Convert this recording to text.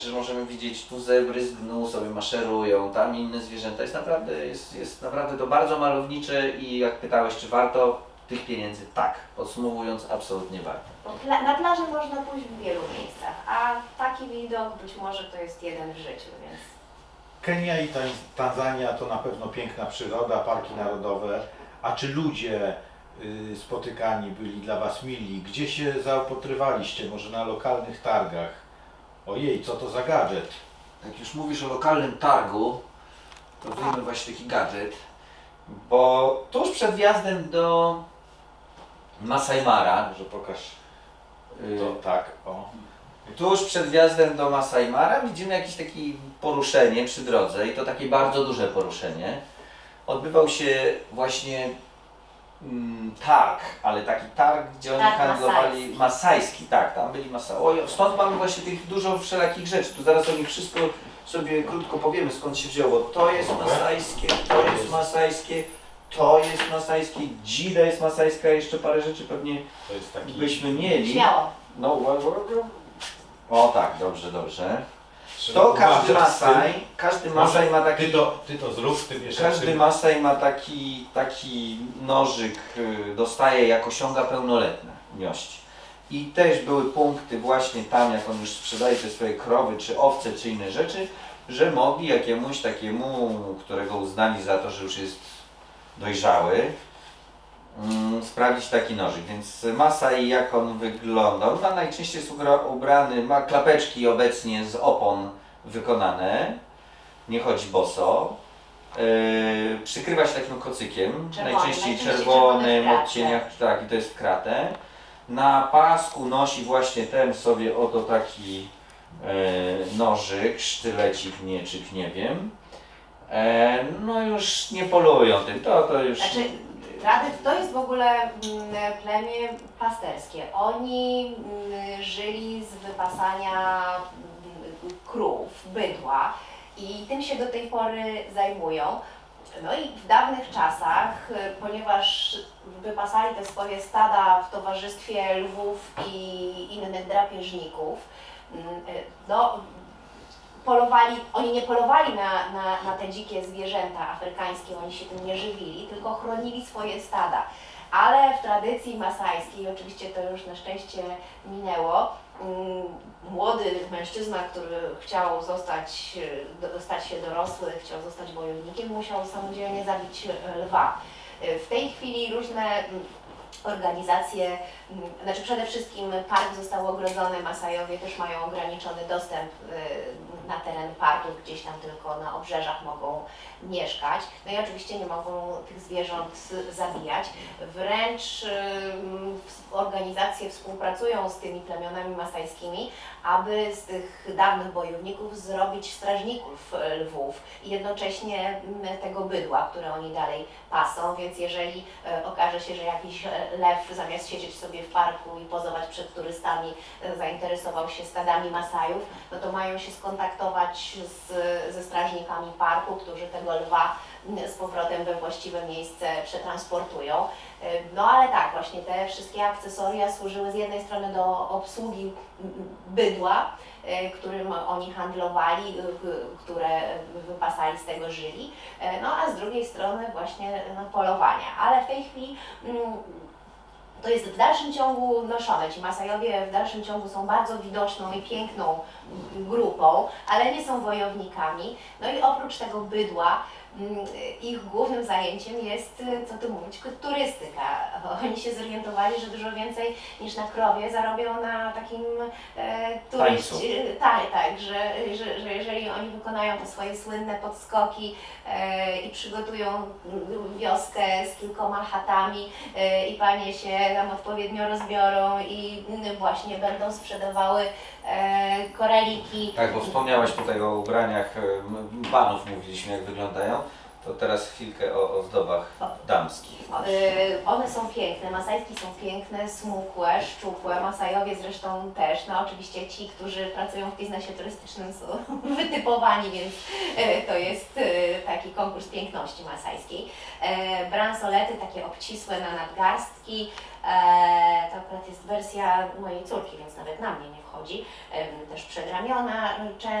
Że możemy widzieć, tu zebry z gnu sobie maszerują, tam inne zwierzęta. Jest naprawdę to bardzo malownicze i jak pytałeś, czy warto tych pieniędzy? Tak. Podsumowując, absolutnie warto. Na plaży można pójść w wielu miejscach, a taki widok być może to jest jeden w życiu, więc... Kenia i Tanzania to na pewno piękna przyroda, parki narodowe. A czy ludzie spotykani byli dla Was mili? Gdzie się zaopatrywaliście? Może na lokalnych targach? Ojej, co to za gadżet? Jak już mówisz o lokalnym targu, to wyjmę właśnie taki gadżet, bo tuż przed wjazdem do Masai Mara, Może pokaż to tak, o. tuż przed wjazdem do Masai Mara widzimy jakieś takie poruszenie przy drodze i to takie bardzo duże poruszenie. Odbywał się właśnie targ, ale taki targ, gdzie oni handlowali, masajski, tak, tam byli Masai. Stąd mamy właśnie tych dużo wszelakich rzeczy, tu zaraz o nich wszystko sobie krótko powiemy, skąd się wzięło. To jest masajskie, to jest masajskie, to jest masajskie, dzida jest masajska, jeszcze parę rzeczy pewnie To jest taki... byśmy mieli. Śmiało. No, o tak, dobrze, dobrze. To każdy Masaj ma taki... Ty to zrób, ty wiesz. Każdy Masaj ma taki nożyk, dostaje jak osiąga pełnoletność. I też były punkty właśnie tam, jak on już sprzedaje te swoje krowy, czy owce, czy inne rzeczy, że mogli jakiemuś takiemu, którego uznali za to, że już jest dojrzały, sprawdzić taki nożyk. Więc Masai, jak on wygląda? On najczęściej jest ubrany, ma klapeczki obecnie z opon wykonane, nie chodzi boso. Przykrywa się takim kocykiem, najczęściej czerwonym odcieniach, tak, i to jest w kratę. Na pasku nosi właśnie ten sobie oto taki nożyk, sztylecik, mieczyk, nie wiem. No już nie polują tym, to już... Znaczy, Radyt to jest w ogóle plemię pasterskie. Oni żyli z wypasania krów, bydła i tym się do tej pory zajmują. No i w dawnych czasach, ponieważ wypasali te swoje stada w towarzystwie lwów i innych drapieżników, no, oni nie polowali na te dzikie zwierzęta afrykańskie, oni się tym nie żywili, tylko chronili swoje stada. Ale w tradycji masajskiej, oczywiście to już na szczęście minęło, młody mężczyzna, który chciał stać się dorosły, chciał zostać wojownikiem, musiał samodzielnie zabić lwa. W tej chwili różne organizacje, znaczy przede wszystkim park został ogrodzony, Masajowie też mają ograniczony dostęp na teren parku, gdzieś tam tylko na obrzeżach mogą mieszkać. No i oczywiście nie mogą tych zwierząt zabijać. Wręcz organizacje współpracują z tymi plemionami masajskimi, aby z tych dawnych bojowników zrobić strażników lwów i jednocześnie tego bydła, które oni dalej pasą, więc jeżeli okaże się, że jakiś lew zamiast siedzieć sobie w parku i pozować przed turystami zainteresował się stadami Masajów, no to mają się skontaktować ze strażnikami parku, którzy tego lwa z powrotem we właściwe miejsce przetransportują. No ale tak, właśnie te wszystkie akcesoria służyły z jednej strony do obsługi bydła, którym oni handlowali, które wypasali, z tego żyli, no a z drugiej strony właśnie polowania. Ale w tej chwili to jest w dalszym ciągu noszone. Ci Masajowie w dalszym ciągu są bardzo widoczną i piękną grupą, ale nie są wojownikami. No i oprócz tego bydła, ich głównym zajęciem jest, co tu mówić, turystyka. Oni się zorientowali, że dużo więcej niż na krowie zarobią na takim turyście. Tak, że jeżeli oni wykonają te swoje słynne podskoki i przygotują wioskę z kilkoma chatami i panie się tam odpowiednio rozbiorą i właśnie będą sprzedawały koraliki. Tak, bo wspomniałaś tutaj o ubraniach panów, mówiliśmy jak wyglądają. To teraz chwilkę o ozdobach damskich. One są piękne, masajskie są piękne, smukłe, szczupłe, Masajowie zresztą też. No oczywiście ci, którzy pracują w biznesie turystycznym są wytypowani, więc to jest taki konkurs piękności masajskiej. Bransolety takie obcisłe na nadgarstki, To akurat jest wersja mojej córki, więc nawet na mnie nie wchodzi. Też przedramiona